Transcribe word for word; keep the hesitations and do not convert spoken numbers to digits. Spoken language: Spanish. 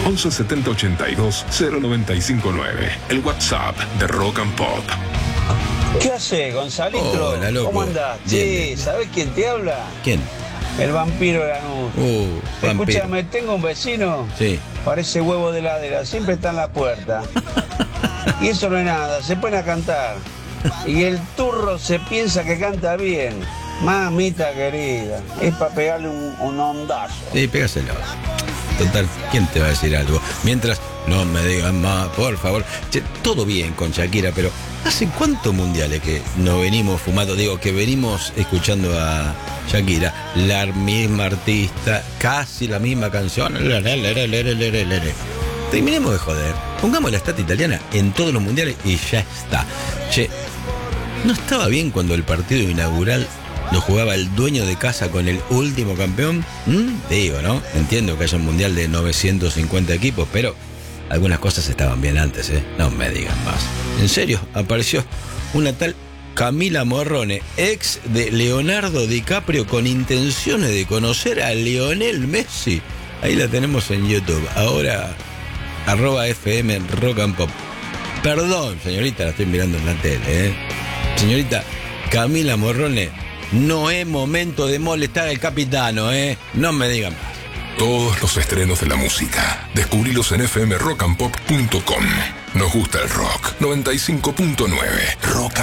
once setenta ochenta y dos cero noventa y cinco nueve. El WhatsApp de Rock and Pop. ¿Qué hace, Gonzalito? Hola, loco. ¿Cómo andás? Bien, Sí, bien. ¿sabés quién te habla? ¿Quién? El vampiro Lanús. Uh, vampiro. Escúchame, tengo un vecino. Sí. Parece huevo de heladera, siempre está en la puerta. Y eso no es nada, se pone a cantar. Y el turro se piensa que canta bien. Mamita querida, es para pegarle un, un ondazo. Sí, pégaselo. Total, ¿quién te va a decir algo? Mientras, no me digan más, por favor. Che, todo bien con Shakira, pero ¿hace cuántos mundiales que no venimos fumando? Digo, que venimos escuchando a Shakira, la misma artista, casi la misma canción. Terminemos de joder. Pongamos la estat italiana en todos los mundiales y ya está. Che, ¿no estaba bien cuando el partido inaugural lo jugaba el dueño de casa con el último campeón? ¿Mm? Digo, ¿no? Entiendo que haya un mundial de novecientos cincuenta equipos, pero algunas cosas estaban bien antes, ¿eh? No me digan más. En serio, apareció una tal Camila Morrone, ex de Leonardo DiCaprio, con intenciones de conocer a Lionel Messi. Ahí la tenemos en YouTube. Ahora, arroba F M Rock and Pop. Perdón, señorita, la estoy mirando en la tele, ¿eh? Señorita Camila Morrone, no es momento de molestar al capitano, ¿eh? No me digan más. Todos los estrenos de la música, descubrilos en f m rock and pop punto com. Nos gusta el rock. noventa y cinco punto nueve. Rock